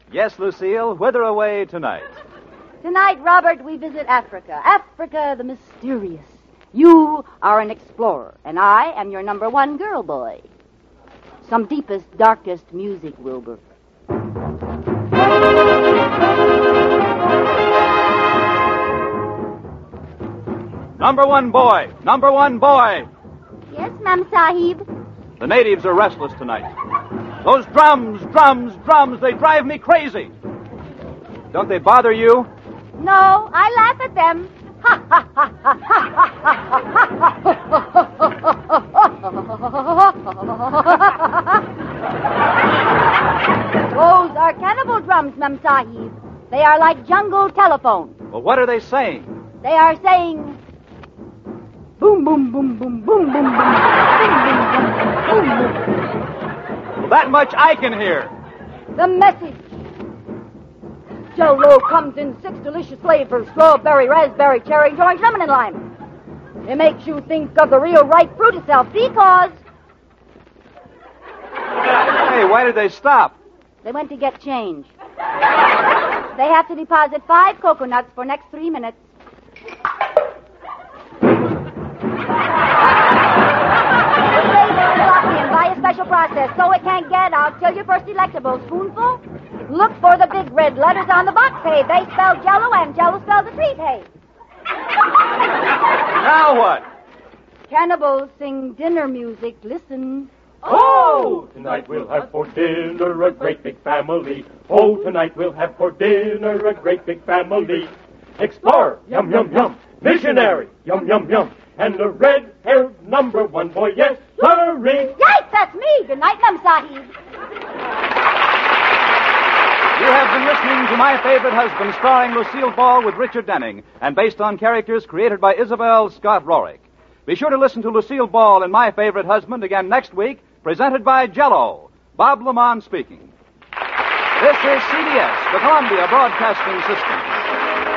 Yes, Lucille, whither away tonight? Tonight, Robert, we visit Africa. Africa the mysterious. You are an explorer, and I am your number one girl boy. Some deepest, darkest music, Wilbur. Number one boy! Number one boy! Yes, Ma'am Sahib. The natives are restless tonight. Those drums, they drive me crazy. Don't they bother you? No, I laugh at them. Ha, ha, ha, ha, ha, ha. Those are cannibal drums, Ma'am Sahib. They are like jungle telephone. Well, what are they saying? They are saying... boom, boom, boom, boom, boom, boom, boom, boom, boom, boom, boom, boom. Well, that much I can hear. The message. Jell-O comes in 6 delicious flavors: strawberry, raspberry, cherry, orange, lemon, and lime. It makes you think of the real ripe fruit itself because... Hey, why did they stop? They went to get change. They have to deposit 5 coconuts for next 3 minutes. By a special process, so it can't get out till your first delectable spoonful. Look for the big red letters on the box. Hey, they spell Jell-O, and Jell-O spells a treat. Hey. Now what? Cannibals sing dinner music. Listen. Oh, tonight we'll have for dinner a great big family. Oh, tonight we'll have for dinner a great big family. Explorer, yum, yum, yum. Missionary, yum, yum, yum. And a red-haired number one boy, yes, sirree. Yikes, that's me. Good night, Ma'am Sahib. You have been listening to My Favorite Husband, starring Lucille Ball with Richard Denning, and based on characters created by Isabel Scott Rorick. Be sure to listen to Lucille Ball in My Favorite Husband again next week, presented by Jell-O. Bob Lamont speaking. This is CBS, the Columbia Broadcasting System.